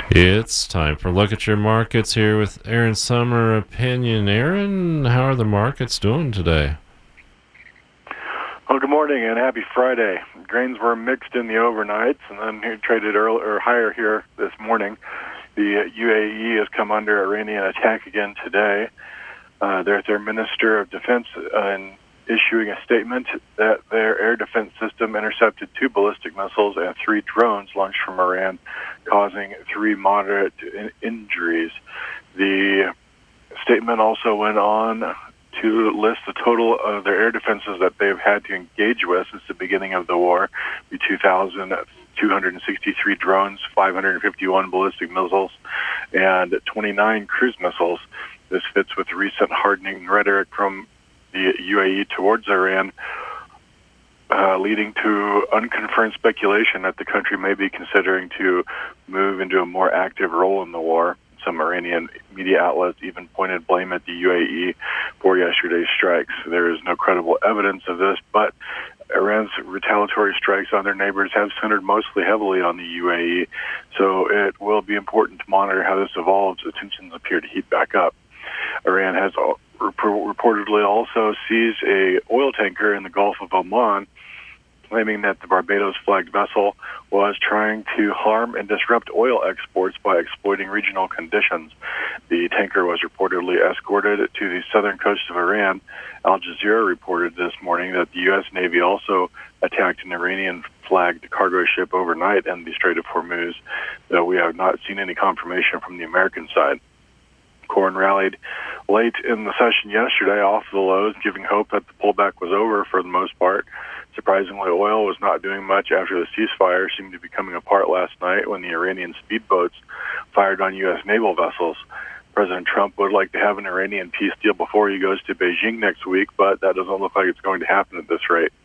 It's time for Look at Your Markets here with Aaron Summer Opinion. Aaron, how are the markets doing today? Well, good morning and happy Friday. Grains were mixed in the overnights and then traded early, or higher here this morning. The UAE has come under Iranian attack again today. Their Minister of Defense issuing a statement that their air defense system intercepted 2 ballistic missiles and 3 drones launched from Iran, causing 3 moderate injuries. The statement also went on to list the total of their air defenses that they've had to engage with since the beginning of the war: the 2,263 drones, 551 ballistic missiles, and 29 cruise missiles. This fits with recent hardening rhetoric from the UAE towards Iran, leading to unconfirmed speculation that the country may be considering to move into a more active role in the war. Some Iranian media outlets even pointed blame at the UAE for yesterday's strikes. There is no credible evidence of this, but Iran's retaliatory strikes on their neighbors have centered mostly heavily on the UAE, so it will be important to monitor how this evolves as tensions appear to heat back up. Iran has reportedly also seized a oil tanker in the Gulf of Oman, claiming that the Barbados-flagged vessel was trying to harm and disrupt oil exports by exploiting regional conditions. The tanker was reportedly escorted to the southern coast of Iran. Al Jazeera reported this morning that the U.S. Navy also attacked an Iranian-flagged cargo ship overnight in the Strait of Hormuz, though we have not seen any confirmation from the American side. Corn rallied late in the session yesterday off the lows, giving hope that the pullback was over for the most part. Surprisingly, oil was not doing much after the ceasefire seemed to be coming apart last night when the Iranian speedboats fired on U.S. naval vessels. President Trump would like to have an Iranian peace deal before he goes to Beijing next week, but that doesn't look like it's going to happen at this rate.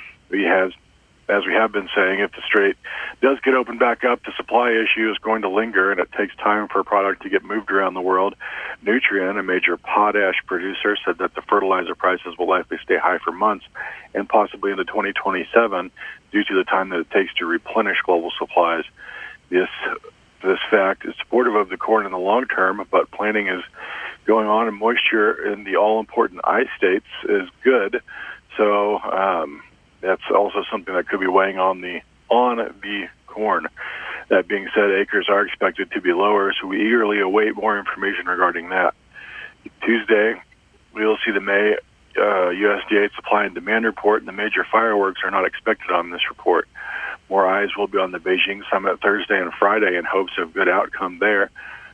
As we have been saying, if the Strait does get opened back up, the supply issue is going to linger, and it takes time for a product to get moved around the world. Nutrien, a major potash producer, said that the fertilizer prices will likely stay high for months and possibly into 2027 due to the time that it takes to replenish global supplies. This fact is supportive of the corn in the long term, but planting is going on, and moisture in the all-important I states is good. So that's also something that could be weighing on the corn. That being said, acres are expected to be lower, so we eagerly await more information regarding that. Tuesday, we will see the May USDA supply and demand report, and the major fireworks are not expected on this report. More eyes will be on the Beijing summit Thursday and Friday in hopes of good outcome there.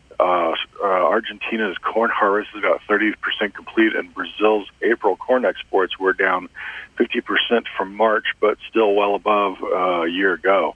Argentina's corn harvest is about 30% complete, and Brazil's April corn exports were down 50% from March, but still well above a year ago.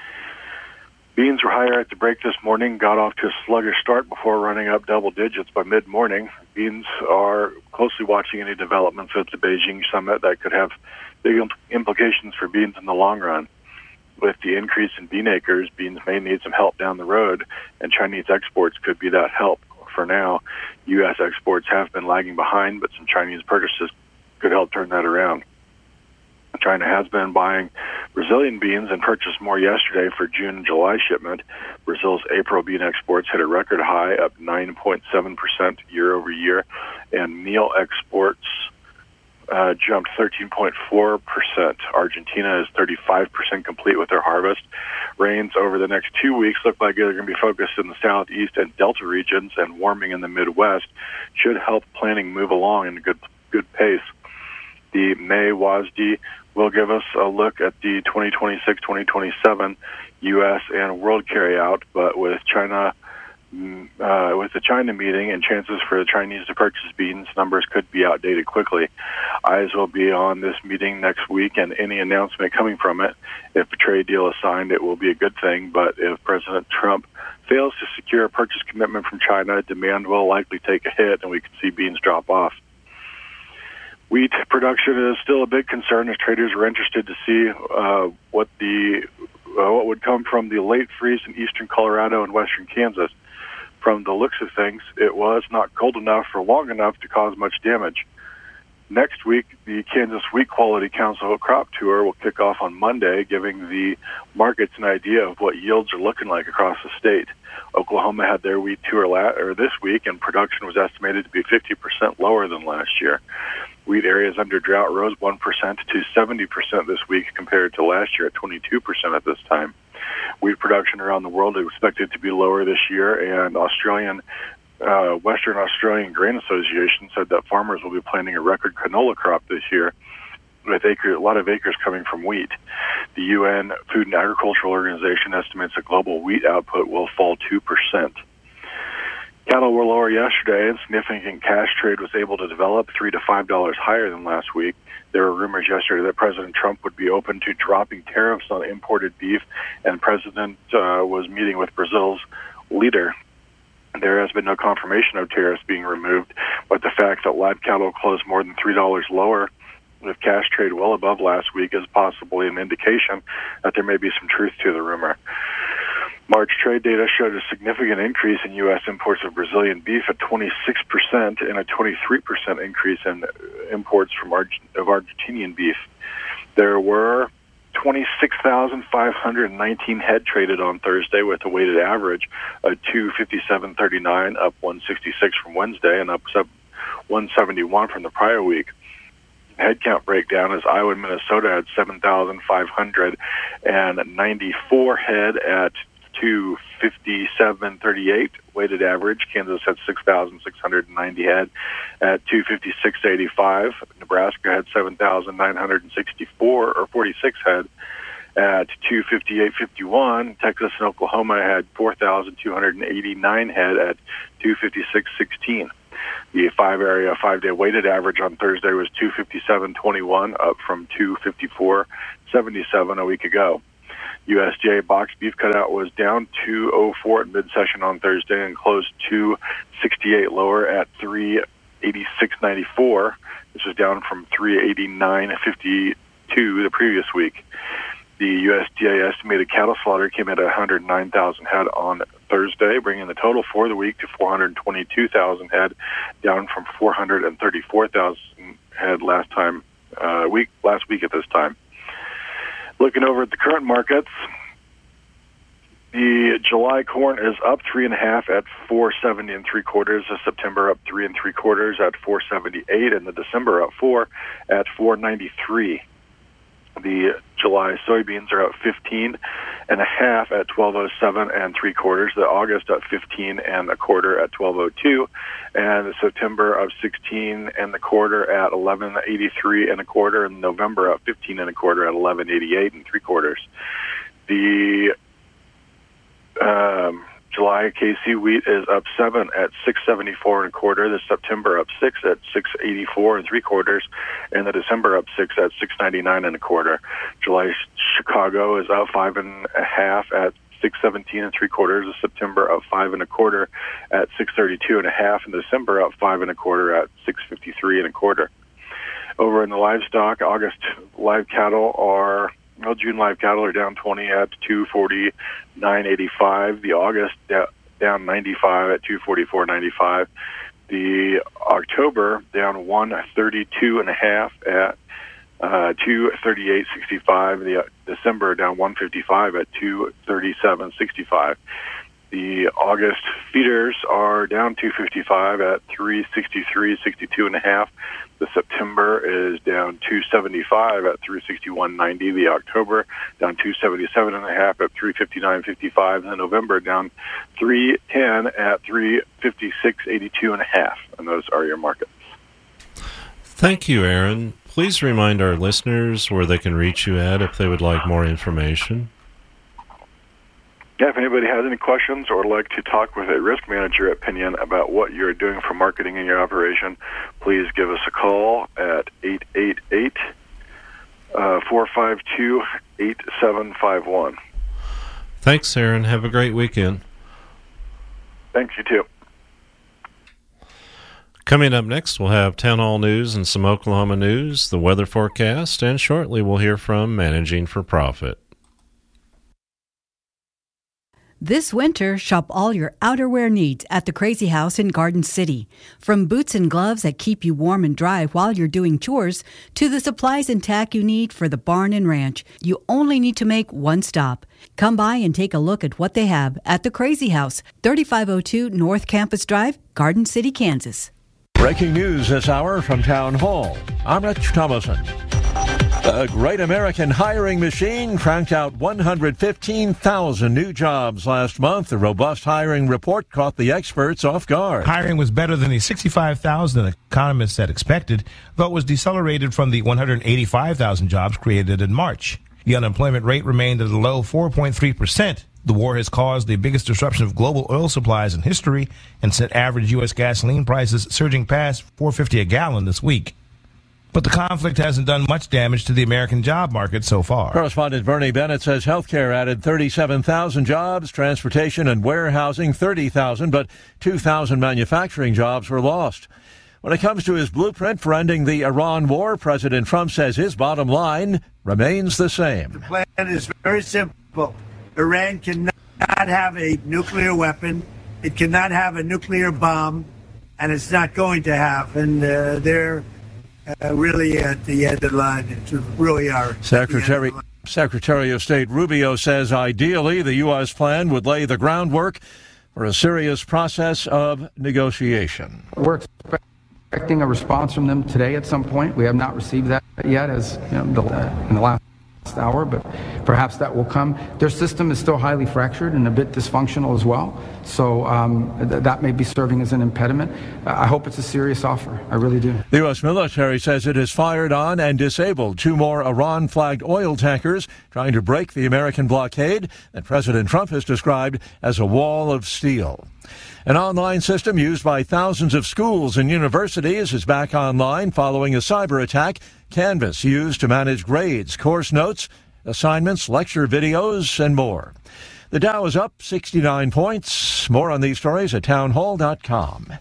Beans were higher at the break this morning, got off to a sluggish start before running up double digits by mid-morning. Beans are closely watching any developments at the Beijing summit that could have big implications for beans in the long run. With the increase in bean acres, beans may need some help down the road, and Chinese exports could be that help. For now, U.S. exports have been lagging behind, but some Chinese purchases could help turn that around. China has been buying Brazilian beans and purchased more yesterday for June and July shipment. Brazil's April bean exports hit a record high, up 9.7% year over year, and meal exports jumped 13.4%. Argentina is 35% complete with their harvest. Rains over the next 2 weeks look like they're going to be focused in the southeast and delta regions, and warming in the Midwest should help planting move along in a good pace. The May WASDE will give us a look at the 2026-2027 U.S. and world carryout, but with the China meeting and chances for the Chinese to purchase beans, numbers could be outdated quickly. Eyes will be on this meeting next week and any announcement coming from it. If a trade deal is signed, it will be a good thing, but if President Trump fails to secure a purchase commitment from China, demand will likely take a hit, and we could see beans drop off. Wheat production is still a big concern, as traders are interested to see what would come from the late freeze in eastern Colorado and western Kansas. From the looks of things, it was not cold enough for long enough to cause much damage. Next week, the Kansas Wheat Quality Council crop tour will kick off on Monday, giving the markets an idea of what yields are looking like across the state. Oklahoma had their wheat tour this week, and production was estimated to be 50% lower than last year. Wheat areas under drought rose 1% to 70% this week compared to last year at 22% at this time. Wheat production around the world is expected to be lower this year, and Western Australian Grain Association said that farmers will be planting a record canola crop this year, with a lot of acres coming from wheat. The UN Food and Agricultural Organization estimates that global wheat output will fall 2%. Cattle were lower yesterday, and significant cash trade was able to develop $3 to $5 higher than last week. There were rumors yesterday that President Trump would be open to dropping tariffs on imported beef, and President was meeting with Brazil's leader. There has been no confirmation of tariffs being removed, but the fact that live cattle closed more than $3 lower with cash trade well above last week is possibly an indication that there may be some truth to the rumor. March trade data showed a significant increase in U.S. imports of Brazilian beef at 26% and a 23% increase in imports of Argentinian beef. There were 26,519 head traded on Thursday, with a weighted average of 257.39, up 166 from Wednesday and up 171 from the prior week. Headcount breakdown is Iowa and Minnesota had 7,594 head at 257.38 weighted average. Kansas had 6,690 head at 256.85. Nebraska had 7,964 or 46 head at 258.51. Texas and Oklahoma had 4,289 head at 256.16. The five-day weighted average on Thursday was 257.21, up from 254.77 a week ago. USDA boxed beef cutout was down 204 at mid-session on Thursday and closed 268 lower at 386.94. This was down from 389.52 the previous week. The USDA estimated cattle slaughter came in at 109,000 head on Thursday, bringing the total for the week to 422,000 head, down from 434,000 head last week at this time. Looking over at the current markets, the July corn is up 3.5 at 470 3/4. The September up 3 3/4 at 478, and the December up 4 at 493. The July soybeans are up 15.5 at 1207 3/4. The August up 15 1/4 at 1202, and the September up 16 1/4 at 1183 1/4, and November up 15 1/4 at 1188 3/4. The July KC wheat is up 7 at 674 1/4. The September up 6 at 684 3/4, and the December up 6 at 699 1/4. July Chicago is up 5.5 at 617 3/4. The September up 5 1/4 at 632 1/2, and the December up 5 1/4 at 653 1/4. Over in the livestock, June live cattle are down 20 at 249.85. The August down 95 at 244.95. The October down 132.5 at 238.65. The December down 155 at 237.65. The August feeders are down 255 at 363.62 1/2. The September is down 275 at 361.90. The October down 277 1/2 at 359.55. And the November down 310 at 356.82 1/2. And those are your markets. Thank you, Aaron. Please remind our listeners where they can reach you at if they would like more information. Yeah, if anybody has any questions or would like to talk with a risk manager at Pinion about what you're doing for marketing in your operation, please give us a call at 888-452-8751. Thanks, Aaron. Have a great weekend. Thanks, you too. Coming up next, we'll have Town Hall News and some Oklahoma news, the weather forecast, and shortly we'll hear from Managing for Profit. This winter, shop all your outerwear needs at the Crazy House in Garden City. From boots and gloves that keep you warm and dry while you're doing chores, to the supplies and tack you need for the barn and ranch, you only need to make one stop. Come by and take a look at what they have at the Crazy House, 3502 North Campus Drive, Garden City, Kansas. Breaking news this hour from Town Hall. I'm Rich Thomason. The Great American Hiring Machine cranked out 115,000 new jobs last month. The robust hiring report caught the experts off guard. Hiring was better than the 65,000 economists had expected, though it was decelerated from the 185,000 jobs created in March. The unemployment rate remained at a low 4.3%. The war has caused the biggest disruption of global oil supplies in history and sent average U.S. gasoline prices surging past $4.50 a gallon this week. But the conflict hasn't done much damage to the American job market so far. Correspondent Bernie Bennett says healthcare added 37,000 jobs, transportation and warehousing 30,000, but 2,000 manufacturing jobs were lost. When it comes to his blueprint for ending the Iran war, President Trump says his bottom line remains the same. The plan is very simple. Iran cannot have a nuclear weapon. It cannot have a nuclear bomb, and it's not going to have. And they're really at the end of the line. It's really are. Secretary of State Rubio says ideally the U.S. plan would lay the groundwork for a serious process of negotiation. We're expecting a response from them today at some point. We have not received that yet, as you know, in the last hour, but perhaps that will come. Their system is still highly fractured and a bit dysfunctional as well, so that may be serving as an impediment. I hope it's a serious offer. I really do. The U.S. military says it has fired on and disabled 2 more Iran-flagged oil tankers trying to break the American blockade that President Trump has described as a wall of steel. An online system used by thousands of schools and universities is back online following a cyber attack. Canvas, used to manage grades, course notes, assignments, lecture videos, and more. The Dow is up 69 points. More on these stories at townhall.com.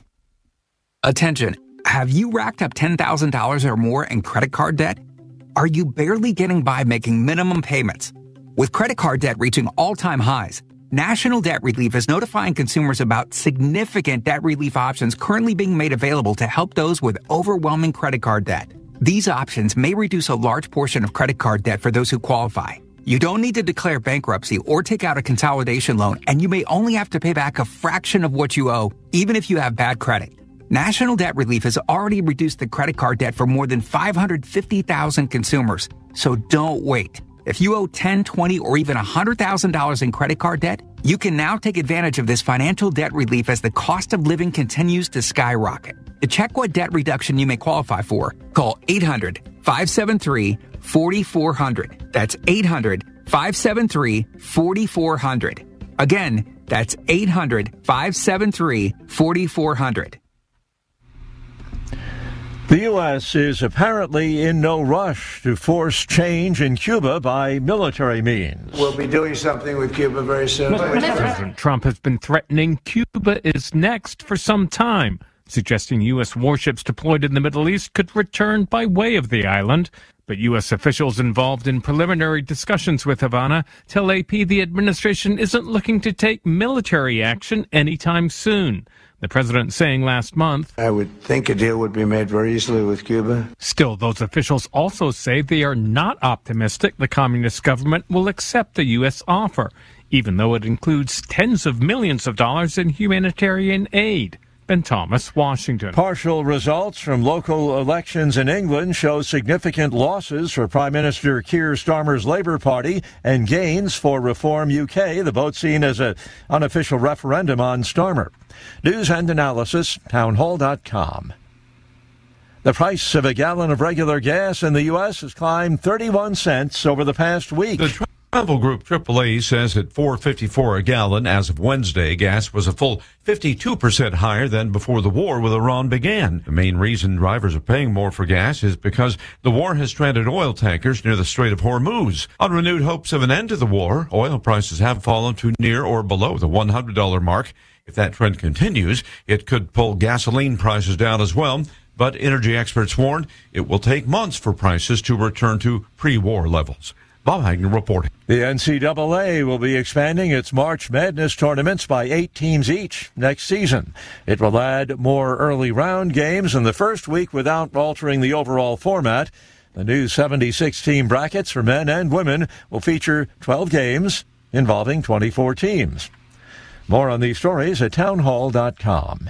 Attention. Have you racked up $10,000 or more in credit card debt? Are you barely getting by making minimum payments? With credit card debt reaching all-time highs, National Debt Relief is notifying consumers about significant debt relief options currently being made available to help those with overwhelming credit card debt. These options may reduce a large portion of credit card debt for those who qualify. You don't need to declare bankruptcy or take out a consolidation loan, and you may only have to pay back a fraction of what you owe, even if you have bad credit. National Debt Relief has already reduced the credit card debt for more than 550,000 consumers, so don't wait. If you owe $10,000, $20,000, or even $100,000 in credit card debt, you can now take advantage of this financial debt relief as the cost of living continues to skyrocket. To check what debt reduction you may qualify for, call 800-573-4400. That's 800-573-4400. Again, that's 800-573-4400. The U.S. is apparently in no rush to force change in Cuba by military means. We'll be doing something with Cuba very soon. President Trump has been threatening Cuba is next for some time, suggesting U.S. warships deployed in the Middle East could return by way of the island. But U.S. officials involved in preliminary discussions with Havana tell AP the administration isn't looking to take military action anytime soon. The president saying last month, I would think a deal would be made very easily with Cuba. Still, those officials also say they are not optimistic the communist government will accept the U.S. offer, even though it includes tens of millions of dollars in humanitarian aid. Ben Thomas, Washington. Partial results from local elections in England show significant losses for Prime Minister Keir Starmer's Labour Party and gains for Reform UK, the vote seen as an unofficial referendum on Starmer. News and analysis, townhall.com. The price of a gallon of regular gas in the U.S. has climbed 31 cents over the past week. The travel group AAA says at $4.54 a gallon as of Wednesday, gas was a full 52% higher than before the war with Iran began. The main reason drivers are paying more for gas is because the war has stranded oil tankers near the Strait of Hormuz. On renewed hopes of an end to the war, oil prices have fallen to near or below the $100 mark. If that trend continues, it could pull gasoline prices down as well. But energy experts warned it will take months for prices to return to pre-war levels. Bob Wagner reporting. The NCAA will be expanding its March Madness tournaments by 8 teams each next season. It will add more early round games in the first week without altering the overall format. The new 76-team brackets for men and women will feature 12 games involving 24 teams. More on these stories at townhall.com.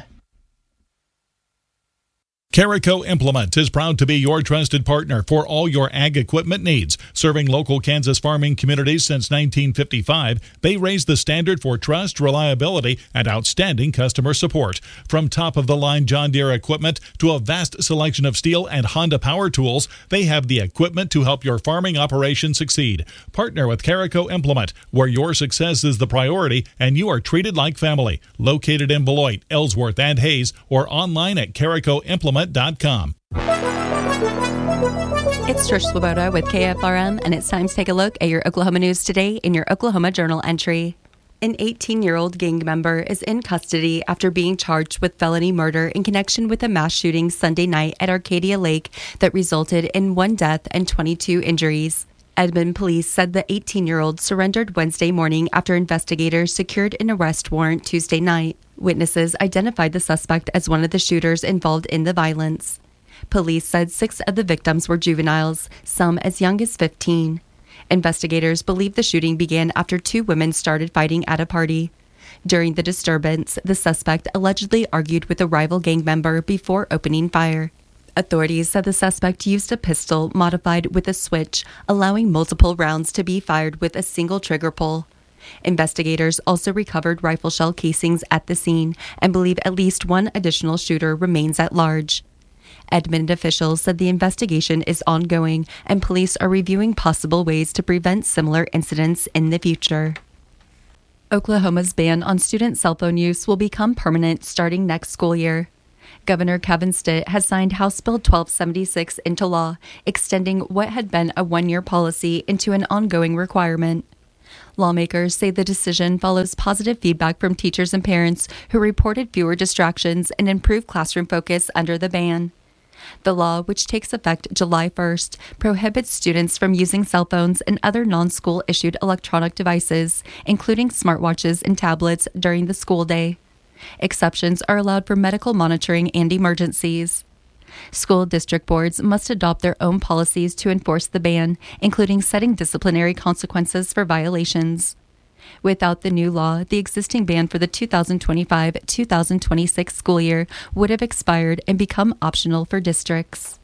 Carico Implement is proud to be your trusted partner for all your ag equipment needs. Serving local Kansas farming communities since 1955, they raise the standard for trust, reliability, and outstanding customer support. From top-of-the-line John Deere equipment to a vast selection of Steel and Honda power tools, they have the equipment to help your farming operation succeed. Partner with Carico Implement, where your success is the priority and you are treated like family. Located in Beloit, Ellsworth, and Hayes, or online at caricoimplement.com. It's Trish Swoboda with KFRM, and it's time to take a look at your Oklahoma news today in your Oklahoma Journal entry. An 18-year-old gang member is in custody after being charged with felony murder in connection with a mass shooting Sunday night at Arcadia Lake that resulted in 1 death and 22 injuries. Edmond police said the 18-year-old surrendered Wednesday morning after investigators secured an arrest warrant Tuesday night. Witnesses identified the suspect as one of the shooters involved in the violence. Police said 6 of the victims were juveniles, some as young as 15. Investigators believe the shooting began after 2 women started fighting at a party. During the disturbance, the suspect allegedly argued with a rival gang member before opening fire. Authorities said the suspect used a pistol modified with a switch, allowing multiple rounds to be fired with a single trigger pull. Investigators also recovered rifle shell casings at the scene and believe at least 1 additional shooter remains at large. Edmond officials said the investigation is ongoing and police are reviewing possible ways to prevent similar incidents in the future. Oklahoma's ban on student cell phone use will become permanent starting next school year. Governor Kevin Stitt has signed House Bill 1276 into law, extending what had been a 1-year policy into an ongoing requirement. Lawmakers say the decision follows positive feedback from teachers and parents who reported fewer distractions and improved classroom focus under the ban. The law, which takes effect July 1st, prohibits students from using cell phones and other non-school issued electronic devices, including smartwatches and tablets, during the school day. Exceptions are allowed for medical monitoring and emergencies. School district boards must adopt their own policies to enforce the ban, including setting disciplinary consequences for violations. Without the new law, the existing ban for the 2025-2026 school year would have expired and become optional for districts.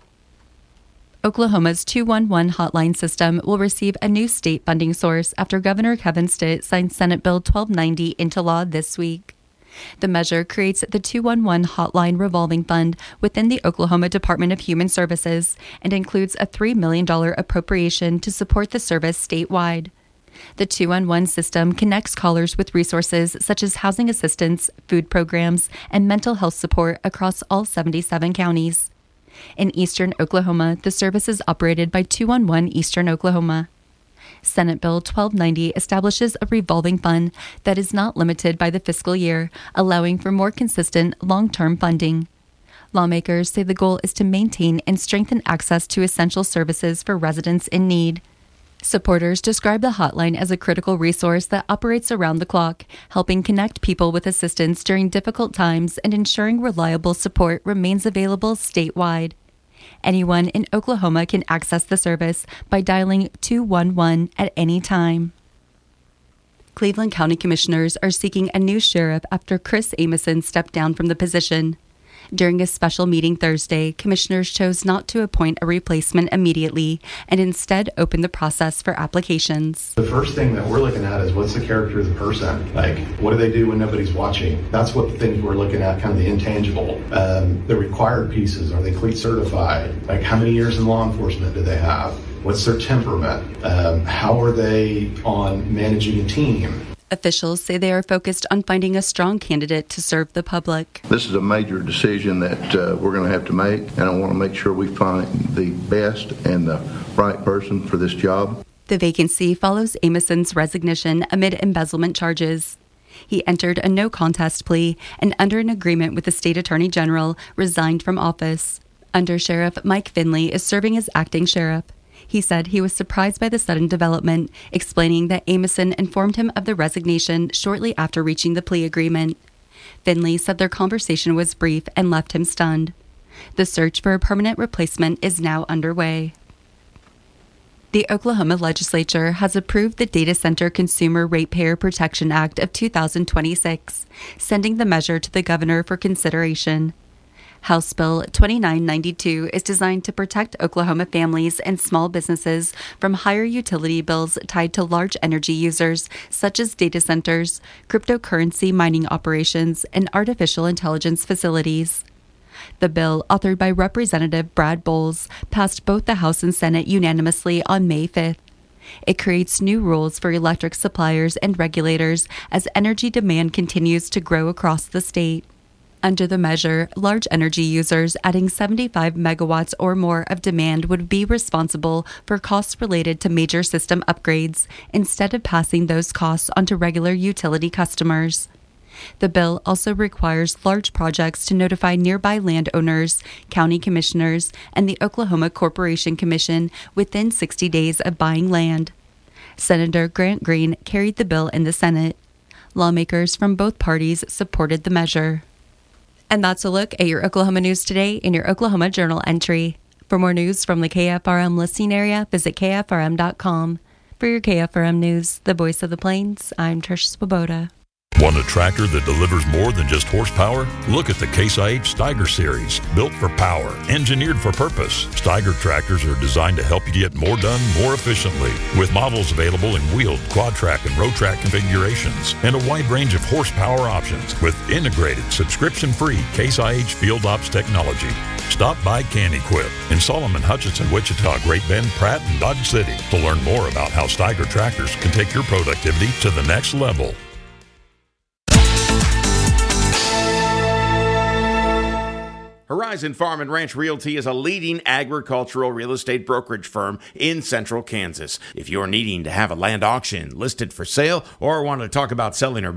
Oklahoma's 211 hotline system will receive a new state funding source after Governor Kevin Stitt signed Senate Bill 1290 into law this week. The measure creates the 211 Hotline Revolving Fund within the Oklahoma Department of Human Services and includes a $3 million appropriation to support the service statewide. The 211 system connects callers with resources such as housing assistance, food programs, and mental health support across all 77 counties. In eastern Oklahoma, the service is operated by 211 Eastern Oklahoma. Senate Bill 1290 establishes a revolving fund that is not limited by the fiscal year, allowing for more consistent, long-term funding. Lawmakers say the goal is to maintain and strengthen access to essential services for residents in need. Supporters describe the hotline as a critical resource that operates around the clock, helping connect people with assistance during difficult times and ensuring reliable support remains available statewide. Anyone in Oklahoma can access the service by dialing 211 at any time. Cleveland County Commissioners are seeking a new sheriff after Chris Amison stepped down from the position. During a special meeting Thursday, commissioners chose not to appoint a replacement immediately and instead opened the process for applications. The first thing that we're looking at is what's the character of the person? Like, what do they do when nobody's watching? That's what the things we're looking at, kind of the intangible. The required pieces, are they CLEAT certified? Like, how many years in law enforcement do they have? What's their temperament? How are they on managing a team? Officials say they are focused on finding a strong candidate to serve the public. This is a major decision that we're going to have to make, and I want to make sure we find the best and the right person for this job. The vacancy follows Amison's resignation amid embezzlement charges. He entered a no-contest plea and, under an agreement with the state attorney general, resigned from office. Under Sheriff Mike Finley is serving as acting sheriff. He said he was surprised by the sudden development, explaining that Amison informed him of the resignation shortly after reaching the plea agreement. Finley said their conversation was brief and left him stunned. The search for a permanent replacement is now underway. The Oklahoma legislature has approved the Data Center Consumer Ratepayer Protection Act of 2026, sending the measure to the governor for consideration. House Bill 2992 is designed to protect Oklahoma families and small businesses from higher utility bills tied to large energy users such as data centers, cryptocurrency mining operations, and artificial intelligence facilities. The bill, authored by Representative Brad Bowles, passed both the House and Senate unanimously on May 5th. It creates new rules for electric suppliers and regulators as energy demand continues to grow across the state. Under the measure, large energy users adding 75 megawatts or more of demand would be responsible for costs related to major system upgrades, instead of passing those costs onto regular utility customers. The bill also requires large projects to notify nearby landowners, county commissioners, and the Oklahoma Corporation Commission within 60 days of buying land. Senator Grant Green carried the bill in the Senate. Lawmakers from both parties supported the measure. And that's a look at your Oklahoma news today in your Oklahoma Journal entry. For more news from the KFRM listening area, visit KFRM.com. For your KFRM news, the voice of the Plains, I'm Trish Swoboda. Want a tractor that delivers more than just horsepower? Look at the Case IH Steiger series. Built for power, engineered for purpose. Steiger tractors are designed to help you get more done more efficiently. With models available in wheeled, quad track, and road track configurations. And a wide range of horsepower options with integrated, subscription-free Case IH Field Ops technology. Stop by Can Equip in Solomon, Hutchinson, Wichita, Great Bend, Pratt, and Dodge City to learn more about how Steiger tractors can take your productivity to the next level. Horizon Farm and Ranch Realty is a leading agricultural real estate brokerage firm in central Kansas. If you're needing to have a land auction listed for sale or want to talk about selling or